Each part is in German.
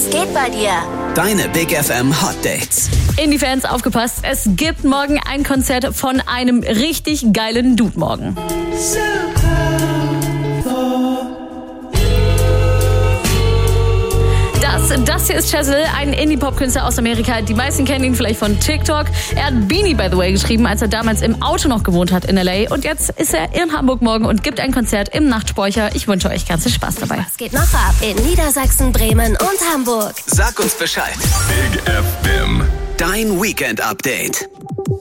Was geht bei dir? Deine Big FM Hot Dates. Indie-Fans, aufgepasst, es gibt morgen ein Konzert von einem richtig geilen Dude morgen. Das hier ist Chazelle, ein Indie-Pop-Künstler aus Amerika. Die meisten kennen ihn vielleicht von TikTok. Er hat Beanie, by the way, geschrieben, als er damals im Auto noch gewohnt hat in L.A. Und jetzt ist er in Hamburg morgen und gibt ein Konzert im Nachtspeicher. Ich wünsche euch ganz viel Spaß dabei. Was geht noch ab in Niedersachsen, Bremen und Hamburg? Sag uns Bescheid. Big FM. Dein Weekend-Update.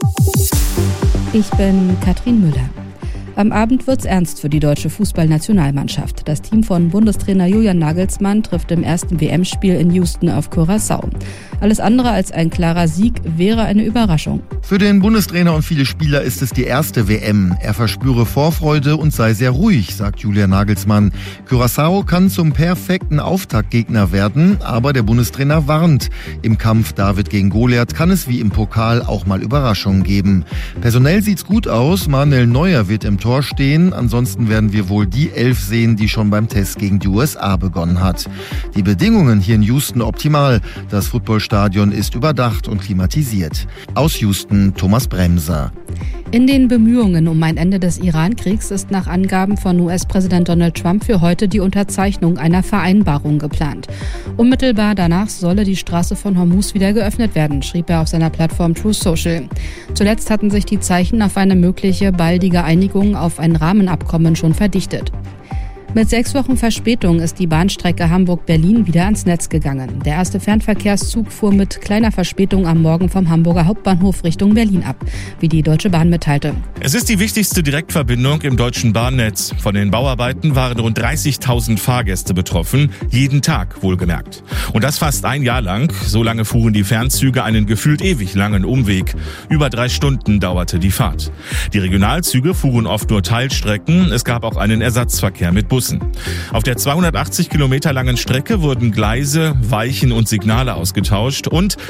Ich bin Katrin Müller. Am Abend wird's ernst für die deutsche Fußballnationalmannschaft. Das Team von Bundestrainer Julian Nagelsmann trifft im ersten WM-Spiel in Houston auf Curaçao. Alles andere als ein klarer Sieg wäre eine Überraschung. Für den Bundestrainer und viele Spieler ist es die erste WM. Er verspüre Vorfreude und sei sehr ruhig, sagt Julian Nagelsmann. Curaçao kann zum perfekten Auftaktgegner werden, aber der Bundestrainer warnt. Im Kampf David gegen Goliath kann es wie im Pokal auch mal Überraschungen geben. Personell sieht's gut aus. Manuel Neuer wird im Tor stehen. Ansonsten werden wir wohl die 11 sehen, die schon beim Test gegen die USA begonnen hat. Die Bedingungen hier in Houston optimal. Das Footballstadion ist überdacht und klimatisiert. Aus Houston, Thomas Bremser. In den Bemühungen um ein Ende des Iran-Kriegs ist nach Angaben von US-Präsident Donald Trump für heute die Unterzeichnung einer Vereinbarung geplant. Unmittelbar danach solle die Straße von Hormuz wieder geöffnet werden, schrieb er auf seiner Plattform Truth Social. Zuletzt hatten sich die Zeichen auf eine mögliche baldige Einigung auf ein Rahmenabkommen schon verdichtet. Mit 6 Wochen Verspätung ist die Bahnstrecke Hamburg-Berlin wieder ans Netz gegangen. Der erste Fernverkehrszug fuhr mit kleiner Verspätung am Morgen vom Hamburger Hauptbahnhof Richtung Berlin ab, wie die Deutsche Bahn mitteilte. Es ist die wichtigste Direktverbindung im deutschen Bahnnetz. Von den Bauarbeiten waren rund 30.000 Fahrgäste betroffen, jeden Tag wohlgemerkt. Und das fast ein Jahr lang. So lange fuhren die Fernzüge einen gefühlt ewig langen Umweg. Über 3 Stunden dauerte die Fahrt. Die Regionalzüge fuhren oft nur Teilstrecken. Es gab auch einen Ersatzverkehr mit Bussen. Auf der 280 Kilometer langen Strecke wurden Gleise, Weichen und Signale ausgetauscht und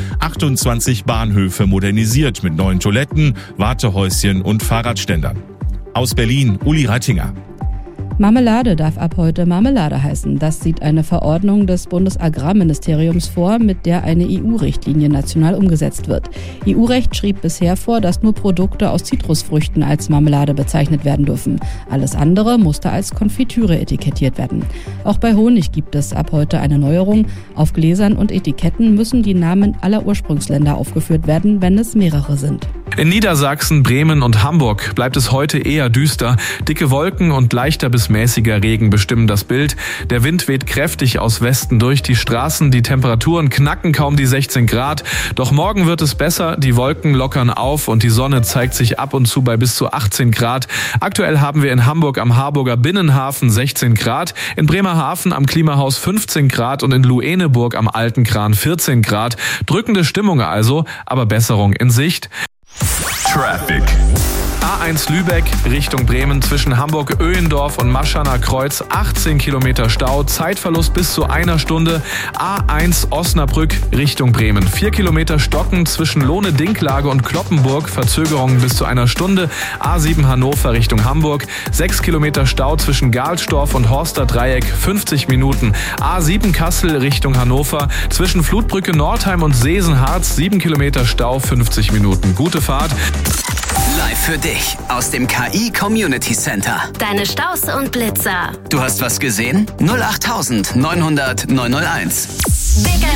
28 Bahnhöfe modernisiert mit neuen Toiletten, Wartehäuschen und Fahrradständern. Aus Berlin, Uli Reitinger. Marmelade darf ab heute Marmelade heißen. Das sieht eine Verordnung des Bundesagrarministeriums vor, mit der eine EU-Richtlinie national umgesetzt wird. EU-Recht schrieb bisher vor, dass nur Produkte aus Zitrusfrüchten als Marmelade bezeichnet werden dürfen. Alles andere musste als Konfitüre etikettiert werden. Auch bei Honig gibt es ab heute eine Neuerung. Auf Gläsern und Etiketten müssen die Namen aller Ursprungsländer aufgeführt werden, wenn es mehrere sind. In Niedersachsen, Bremen und Hamburg bleibt es heute eher düster. Dicke Wolken und leichter bis mäßiger Regen bestimmen das Bild. Der Wind weht kräftig aus Westen durch die Straßen. Die Temperaturen knacken kaum die 16 Grad. Doch morgen wird es besser. Die Wolken lockern auf und die Sonne zeigt sich ab und zu bei bis zu 18 Grad. Aktuell haben wir in Hamburg am Harburger Binnenhafen 16 Grad, in Bremerhaven am Klimahaus 15 Grad und in Lueneburg am Alten Kran 14 Grad. Drückende Stimmung also, aber Besserung in Sicht. Traffic. A1 Lübeck Richtung Bremen zwischen Hamburg-Öhendorf und Maschaner Kreuz 18 Kilometer Stau, Zeitverlust bis zu 1 Stunde. A1 Osnabrück Richtung Bremen 4 Kilometer Stocken zwischen Lohne-Dinklage und Kloppenburg, Verzögerungen bis zu 1 Stunde. A7 Hannover Richtung Hamburg 6 Kilometer Stau zwischen Galstorf und Horster Dreieck 50 Minuten. A7 Kassel Richtung Hannover zwischen Flutbrücke Nordheim und Seesen-Harz 7 Kilometer Stau 50 Minuten. Gute Fahrt. Live für dich aus dem KI Community Center. Deine Staus und Blitzer. Du hast was gesehen? 08900 901. Big